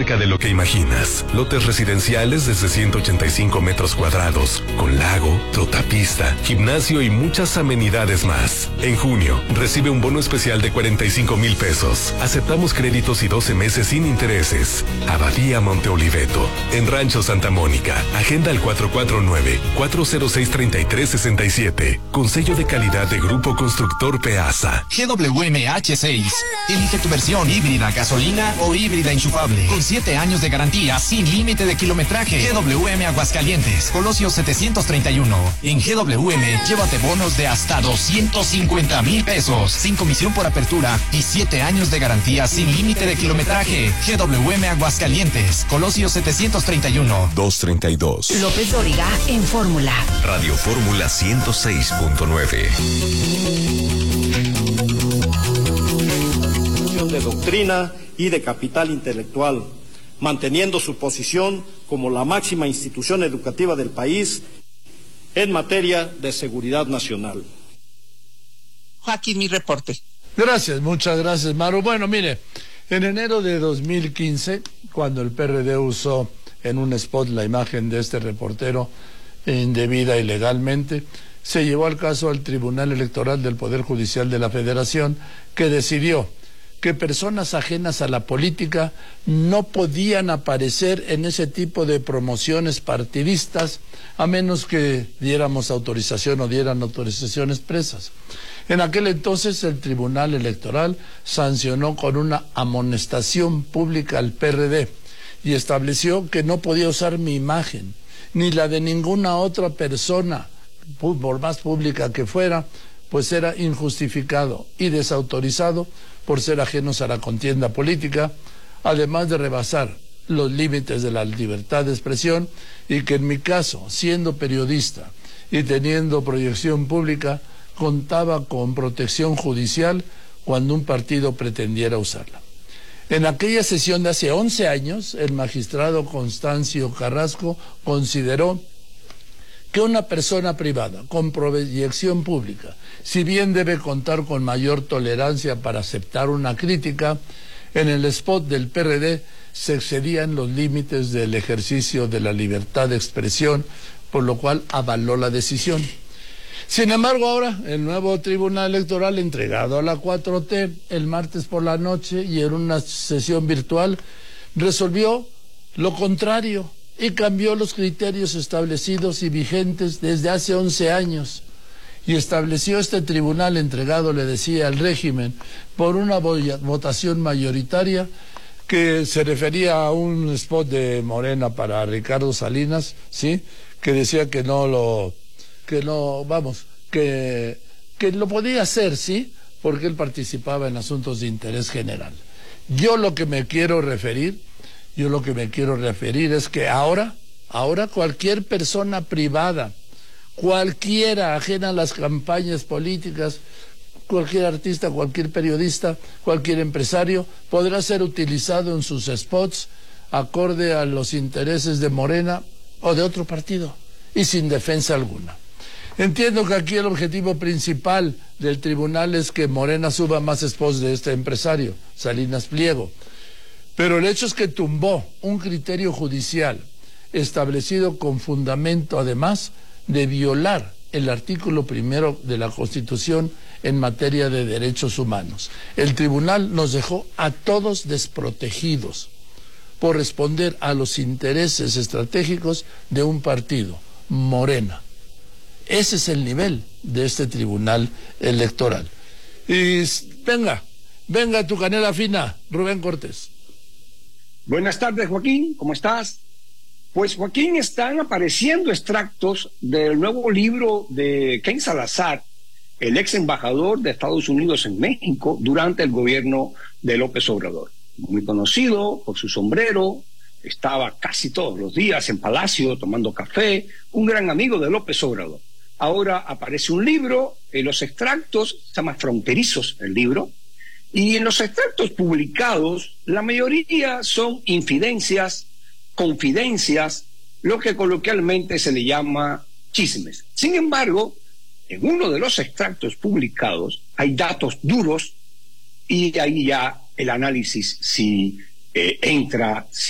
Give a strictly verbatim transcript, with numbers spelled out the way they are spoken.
cerca de lo que imaginas. Lotes residenciales desde ciento ochenta y cinco metros cuadrados, con lago, trotapista, gimnasio y muchas amenidades más. En junio, recibe un bono especial de cuarenta y cinco mil pesos. Aceptamos créditos y doce meses sin intereses. Abadía Monte Oliveto, en Rancho Santa Mónica. Agenda al cuatro cuatro nueve, cuatro cero seis, tres tres seis siete. Con sello de calidad de Grupo Constructor Peasa. G W M H seis. Elige tu versión híbrida, gasolina o híbrida enchufable. Con siete años de garantía, sin límite de kilometraje. G W M Aguascalientes, Colosio setecientos treinta y uno. En G W M, llévate bonos de hasta doscientos cincuenta mil pesos, sin comisión por apertura y siete años de garantía sin límite de kilometraje. G W M Aguascalientes, Colosio setecientos treinta y uno. doscientos treinta y dos. López Dóriga en Fórmula. Radio Fórmula ciento seis punto nueve. De doctrina y de capital intelectual, manteniendo su posición como la máxima institución educativa del país en materia de seguridad nacional. Joaquín, mi reporte. Gracias, muchas gracias, Maru. Bueno, mire, en enero de dos mil quince, cuando el P R D usó en un spot la imagen de este reportero indebida y legalmente, se llevó al caso al Tribunal Electoral del Poder Judicial de la Federación, que decidió que personas ajenas a la política no podían aparecer en ese tipo de promociones partidistas a menos que diéramos autorización o dieran autorización expresas. En aquel entonces el Tribunal Electoral sancionó con una amonestación pública al P R D y estableció que no podía usar mi imagen ni la de ninguna otra persona, por más pública que fuera, pues era injustificado y desautorizado por ser ajenos a la contienda política, además de rebasar los límites de la libertad de expresión, y que en mi caso, siendo periodista y teniendo proyección pública, contaba con protección judicial cuando un partido pretendiera usarla. En aquella sesión de hace once años, el magistrado Constancio Carrasco consideró que una persona privada con proyección pública, si bien debe contar con mayor tolerancia para aceptar una crítica, en el spot del P R D se excedían los límites del ejercicio de la libertad de expresión, por lo cual avaló la decisión. Sin embargo, ahora el nuevo Tribunal Electoral, entregado a la cuatro T el martes por la noche y en una sesión virtual, resolvió lo contrario y cambió los criterios establecidos y vigentes desde hace once años. Y estableció este tribunal entregado, le decía, al régimen por una votación mayoritaria que se refería a un spot de Morena para Ricardo Salinas, ¿sí? Que decía que no lo, que no, vamos, que, que lo podía hacer, ¿sí? Porque él participaba en asuntos de interés general. Yo lo que me quiero referir, yo lo que me quiero referir es que ahora, ahora cualquier persona privada, cualquiera ajena a las campañas políticas, cualquier artista, cualquier periodista, cualquier empresario, podrá ser utilizado en sus spots acorde a los intereses de Morena o de otro partido y sin defensa alguna. Entiendo que aquí el objetivo principal del tribunal es que Morena suba más spots de este empresario, Salinas Pliego, pero el hecho es que tumbó un criterio judicial establecido con fundamento, además, de violar el artículo primero de la Constitución en materia de derechos humanos. El tribunal nos dejó a todos desprotegidos por responder a los intereses estratégicos de un partido, Morena. Ese es el nivel de este tribunal electoral. Y venga, venga tu canela fina, Rubén Cortés. Buenas tardes, Joaquín, ¿cómo estás? Pues, Joaquín, están apareciendo extractos del nuevo libro de Ken Salazar, el ex embajador de Estados Unidos en México durante el gobierno de López Obrador. Muy conocido por su sombrero, estaba casi todos los días en Palacio tomando café, un gran amigo de López Obrador. Ahora aparece un libro, en los extractos, se llama Fronterizos el libro, y en los extractos publicados, la mayoría son infidencias, confidencias, lo que coloquialmente se le llama chismes. Sin embargo, en uno de los extractos publicados hay datos duros y ahí ya el análisis si eh, entra,